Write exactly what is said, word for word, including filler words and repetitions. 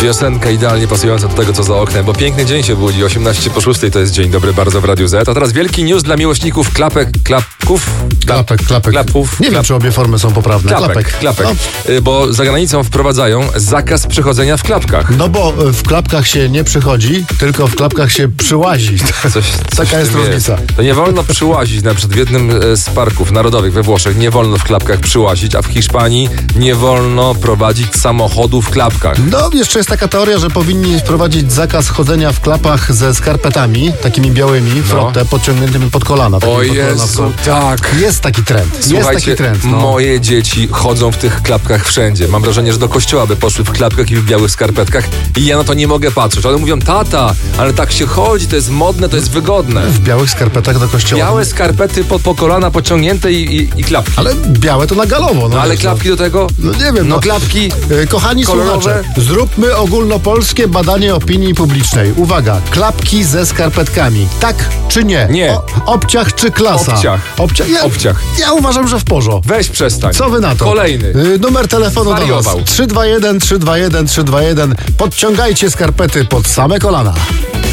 Piosenka idealnie pasująca do tego, co za oknem, bo piękny dzień się budzi. osiemnaście po szóstej to jest dzień dobry bardzo w Radiu Z. A teraz wielki news dla miłośników klapek, klapków. Klapek, klapek. Klapów. Nie klap... wiem, czy obie formy są poprawne. Klapek, klapek. klapek. No. Y, Bo za granicą wprowadzają zakaz przychodzenia w klapkach. No bo w klapkach się nie przychodzi, tylko w klapkach się przyłazi. Coś, coś Taka jest różnica. To nie wolno przyłazić. Na przykład w jednym z parków narodowych we Włoszech nie wolno w klapkach przyłazić, a w Hiszpanii nie wolno prowadzić samochodu w klapkach. No, jeszcze jest taka teoria, że powinni wprowadzić zakaz chodzenia w klapach ze skarpetami, takimi białymi, frotte, no. podciągniętymi pod kolana. O pod Jezu, kolana. tak. Jest taki trend. Słuchajcie, jest taki trend. No. moje dzieci chodzą w tych klapkach wszędzie. Mam wrażenie, że do kościoła by poszły w klapkach i w białych skarpetkach i ja na to nie mogę patrzeć. Ale mówią, tata, ale tak się chodzi, to jest modne, to jest wygodne. W białych skarpetach do kościoła. Białe skarpety pod po kolana pociągnięte i, i, i klapki. Ale białe to na galowo. No, No ale wiesz, klapki do tego? No nie wiem. No No, klapki e, Kochani kolorowe. słuchacze, zróbmy ogólnopolskie badanie opinii publicznej. Uwaga, klapki ze skarpetkami. Tak czy nie? Nie. O, obciach czy klasa? Obciach. Obciach. Ja, Obciach. ja uważam, że w porządku. Weź przestań. Co wy na to? Kolejny. Y, numer telefonu Zwariował. do was. trzy dwa jeden, trzy dwa jeden, trzy dwa jeden. Podciągajcie skarpety pod same kolana.